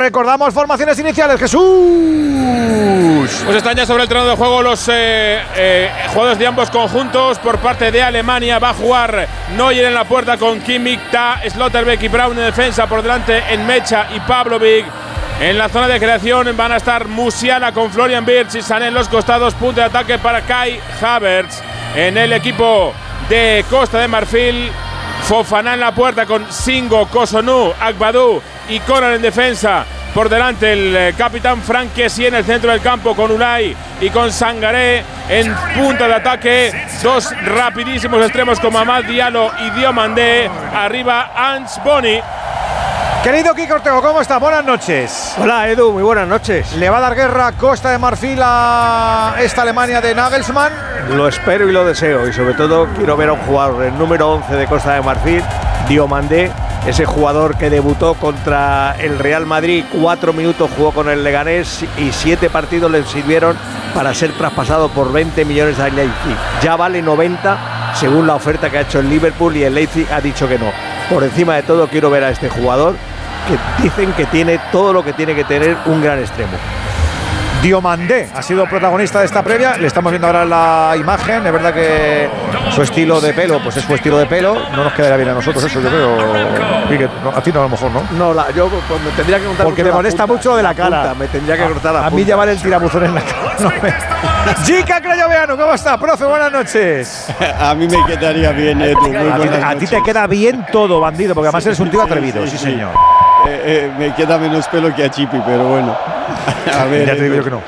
Recordamos formaciones iniciales, Jesús. Pues están ya sobre el terreno de juego los jugadores de ambos conjuntos. Por parte de Alemania va a jugar Neuer en la puerta con Kimmich, Ta, Schlotterbeck y Braun en defensa. Por delante en Mecha y Pavlovic. En la zona de creación van a estar Musiala con Florian Wirtz y Sané en los costados. Punto de ataque para Kai Havertz. En el equipo de Costa de Marfil, Fofana en la puerta con Singo, Cotonou, Agbadou y Conan en defensa. Por delante el capitán Franck Kessie en el centro del campo con Unai y con Sangaré en punto de ataque. Dos rapidísimos extremos como Amad Diallo y Diomandé. Arriba Ants Boni. Querido Kiko Ortego, ¿cómo está? Buenas noches. Hola Edu, muy buenas noches. ¿Le va a dar guerra Costa de Marfil a esta Alemania de Nagelsmann? Lo espero y lo deseo, y sobre todo quiero ver a un jugador, el número 11 de Costa de Marfil, Diomandé, ese jugador que debutó contra el Real Madrid, 4 minutos jugó con el Leganés y 7 partidos le sirvieron para ser traspasado por 20 millones al Leipzig. Ya vale 90 según la oferta que ha hecho el Liverpool y el Leipzig ha dicho que no. Por encima de todo quiero ver a este jugador que dicen que tiene todo lo que tiene que tener un gran extremo. Diomandé ha sido protagonista de esta previa, le estamos viendo ahora la imagen, es verdad que su estilo de pelo, pues es su estilo de pelo, no nos quedaría bien a nosotros eso, yo creo. A ti no, a lo mejor, ¿no? No, yo pues, me tendría que cortar. Porque te molesta mucho de la cara. Punta, me tendría que cortar la punta. A mí llevar el tirabuzón en la cara. No Jica Crayoveanu, ¿cómo está, profe? Buenas noches. A mí me quedaría bien, Edu. A ti te queda bien todo, bandido, porque además eres un tío atrevido, sí señor. Me queda menos pelo que a Chipi, pero bueno. A ver, ya te digo yo que no.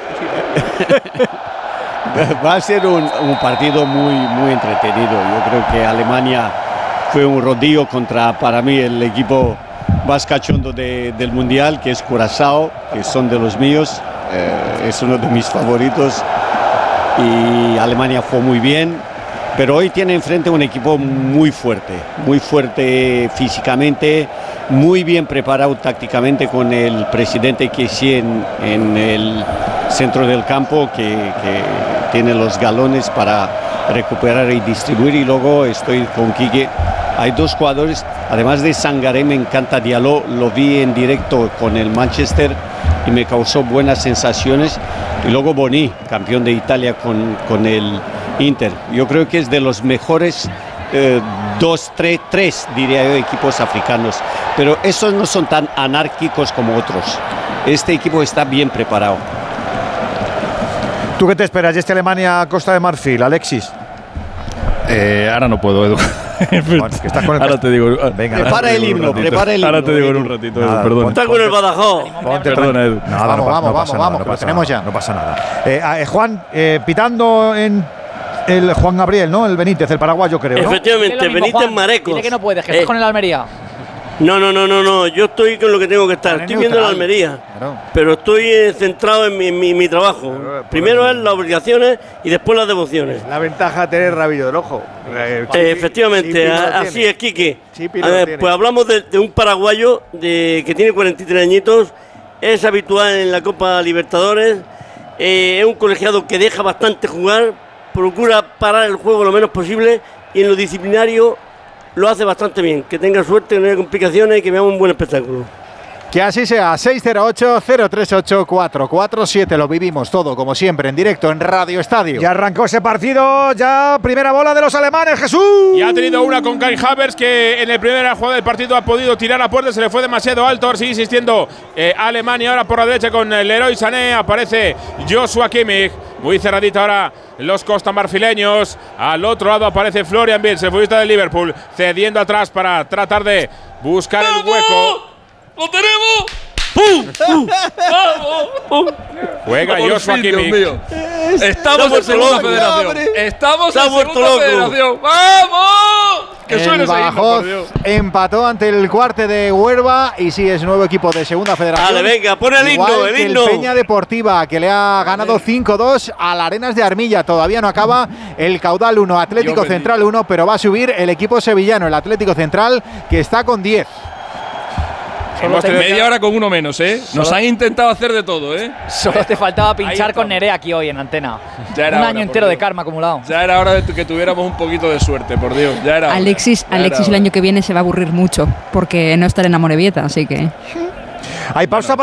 Va a ser un partido muy entretenido. Yo creo que Alemania fue un rodillo contra, para mí, el equipo más cachondo del Mundial, que es Curazao, que son de los míos. Es uno de mis favoritos. Y Alemania fue muy bien. Pero hoy tiene enfrente un equipo muy fuerte físicamente, muy bien preparado tácticamente con el presidente Kessie en el centro del campo que tiene los galones para recuperar y distribuir. Y luego estoy con Quique. Hay dos jugadores, además de Sangaré, me encanta Diallo, lo vi en directo con el Manchester y me causó buenas sensaciones. Y luego Boni, campeón de Italia con el Inter. Yo creo que es de los mejores tres, diría yo, equipos africanos. Pero esos no son tan anárquicos como otros. Este equipo está bien preparado. ¿Tú qué te esperas de este Alemania-Costa de Marfil, Alexis? Ahora no puedo, Edu. Bueno, que estás con el ahora te digo. Venga, prepara el himno. Ahora te digo en un ratito, Edu, perdón. Está con el Badajoz. Perdona, Edu. Nada, vamos, lo tenemos ya. No pasa nada. Juan, pitando en el Juan Gabriel, ¿no? El Benítez, el paraguayo, creo, ¿no? Efectivamente, Benítez Marecos. Dile que no puedes, que estás con el Almería. No, yo estoy con lo que tengo que estar. Estoy viendo la Almería, pero estoy centrado en mi trabajo. Primero es las obligaciones y después las devociones. La ventaja de tener rabillo del ojo. Efectivamente, así es, Quique. Pues hablamos de un paraguayo que tiene 43 añitos, es habitual en la Copa Libertadores, es un colegiado que deja bastante jugar, procura parar el juego lo menos posible y en lo disciplinario lo hace bastante bien. Que tenga suerte, que no haya complicaciones y que veamos un buen espectáculo. Que así sea. 608-038-447. Lo vivimos todo, como siempre, en directo en Radio Estadio. Ya arrancó ese partido. Ya primera bola de los alemanes, Jesús. Y ha tenido una con Kai Havertz, que en el primer jugada del partido ha podido tirar a puerta. Se le fue demasiado alto. Ahora sigue insistiendo Alemania. Ahora por la derecha con Leroy Sané. Aparece Joshua Kimmich. Muy cerradita ahora los costamarfileños. Al otro lado aparece Florian Wirtz, el futbolista del Liverpool, cediendo atrás para tratar de buscar el hueco. ¡Lo tenemos! ¡Pum! ¡Vamos! Juega Joshua Kimmich. Estamos en segunda federación. Estamos en segunda federación. ¡Vamos! Que suene ese himno, por Dios. Empató ante el Cuarte de Huelva y sí, es nuevo equipo de segunda federación. Vale, venga, pon el himno, el himno. El Peña Deportiva, que le ha ganado 5-2 al Arenas de Armilla. Todavía no acaba el caudal 1, Atlético Central 1, pero va a subir el equipo sevillano, el Atlético Central, que está con 10. Media hora con uno menos, ¿eh? Nos han intentado hacer de todo, ¿eh? Solo te faltaba pinchar con Nerea aquí hoy en antena. Un año entero de karma acumulado. Ya era hora de que tuviéramos un poquito de suerte, por Dios. Ya era Alexis el año que viene se va a aburrir mucho porque no estará en Amorebieta, así que… Hay pausa para